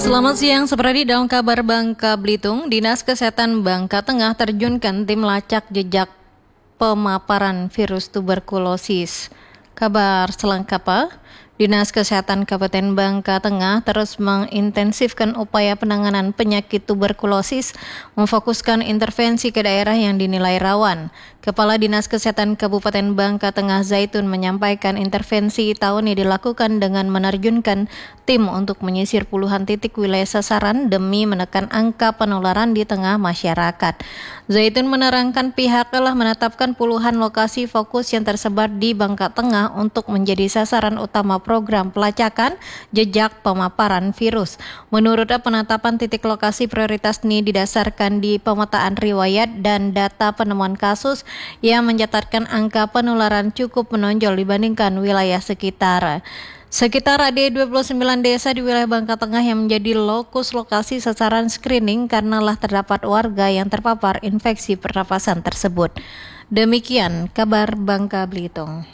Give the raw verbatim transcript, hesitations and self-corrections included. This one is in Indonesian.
Selamat siang, seperti dalam kabar Bangka Belitung, Dinas Kesehatan Bangka Tengah terjunkan tim lacak jejak pemaparan virus tuberkulosis. Kabar selengkapnya, Dinas Kesehatan Kabupaten Bangka Tengah terus mengintensifkan upaya penanganan penyakit tuberkulosis, memfokuskan intervensi ke daerah yang dinilai rawan. Kepala Dinas Kesehatan Kabupaten Bangka Tengah Zaitun menyampaikan intervensi tahun ini dilakukan dengan menerjunkan tim untuk menyisir puluhan titik wilayah sasaran demi menekan angka penularan di tengah masyarakat. Zaitun menerangkan pihak telah menetapkan puluhan lokasi fokus yang tersebar di Bangka Tengah untuk menjadi sasaran utama program pelacakan jejak pemaparan virus. Menurut penetapan titik lokasi prioritas ini didasarkan di pemetaan riwayat dan data penemuan kasus yang mencatatkan angka penularan cukup menonjol dibandingkan wilayah sekitar. Sekitar ada dua puluh sembilan desa di wilayah Bangka Tengah yang menjadi lokus lokasi sasaran screening karenalah terdapat warga yang terpapar infeksi pernapasan tersebut. Demikian kabar Bangka Belitung.